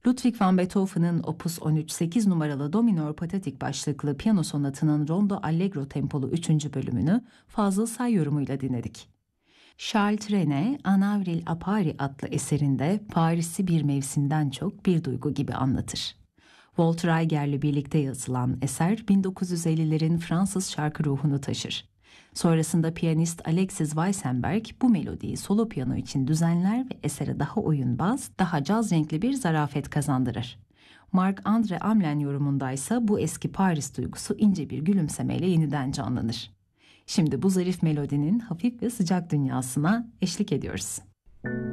Ludwig van Beethoven'ın Opus 13 8 numaralı do minör patatik başlıklı piyano sonatının Rondo Allegro tempolu 3. bölümünü Fazıl Say yorumuyla dinledik. Charles Trenet, En Avril à Paris adlı eserinde Paris'i bir mevsimden çok bir duygu gibi anlatır. Walter Eiger'le birlikte yazılan eser 1950'lerin Fransız şarkı ruhunu taşır. Sonrasında piyanist Alexis Weissenberg bu melodiyi solo piyano için düzenler ve esere daha oyunbaz, daha caz renkli bir zarafet kazandırır. Marc-André Amelin yorumundaysa bu eski Paris duygusu ince bir gülümsemeyle yeniden canlanır. Şimdi bu zarif melodinin hafif ve sıcak dünyasına eşlik ediyoruz.